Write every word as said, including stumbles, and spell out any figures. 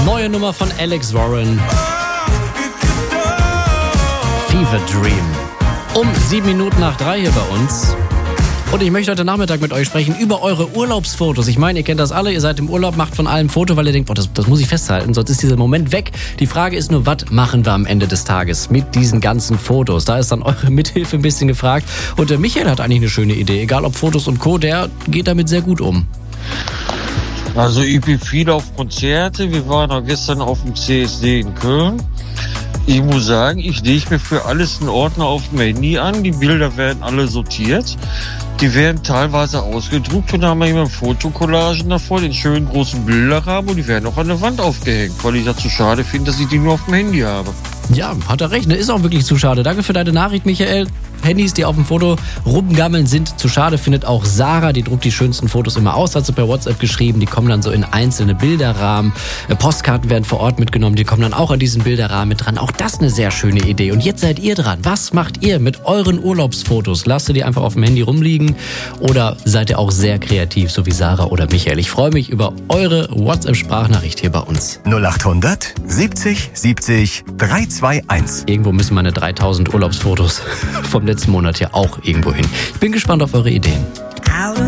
Neue Nummer von Alex Warren. Fever Dream. Um sieben Minuten nach drei hier bei uns. Und ich möchte heute Nachmittag mit euch sprechen über eure Urlaubsfotos. Ich meine, ihr kennt das alle, ihr seid im Urlaub, macht von allem Foto, weil ihr denkt, boah, das, das muss ich festhalten, sonst ist dieser Moment weg. Die Frage ist nur, was machen wir am Ende des Tages mit diesen ganzen Fotos? Da ist dann eure Mithilfe ein bisschen gefragt. Und der Michael hat eigentlich eine schöne Idee, egal ob Fotos und Co., der geht damit sehr gut um. Also ich bin viel auf Konzerte, wir waren auch gestern auf dem C S D in Köln. Ich muss sagen, ich lege mir für alles einen Ordner auf dem Handy an, die Bilder werden alle sortiert. Die werden teilweise ausgedruckt und da haben wir immer Fotocollagen davor, den schönen großen Bilderrahmen und die werden auch an der Wand aufgehängt, weil ich das zu schade finde, dass ich die nur auf dem Handy habe. Ja, hat er recht, ne? Ist auch wirklich zu schade. Danke für deine Nachricht, Michael. Handys, die auf dem Foto rumgammeln, sind zu schade, findet auch Sarah. Die druckt die schönsten Fotos immer aus, hat sie per WhatsApp geschrieben. Die kommen dann so in einzelne Bilderrahmen. Postkarten werden vor Ort mitgenommen, die kommen dann auch an diesen Bilderrahmen mit dran. Auch das eine sehr schöne Idee. Und jetzt seid ihr dran. Was macht ihr mit euren Urlaubsfotos? Lasst ihr die einfach auf dem Handy rumliegen oder seid ihr auch sehr kreativ, so wie Sarah oder Michael? Ich freue mich über eure WhatsApp-Sprachnachricht hier bei uns. null acht hundert siebzig siebzig drei zwei eins. Irgendwo müssen meine dreitausend Urlaubsfotos vom letzten Monat ja auch irgendwo hin. Ich bin gespannt auf eure Ideen.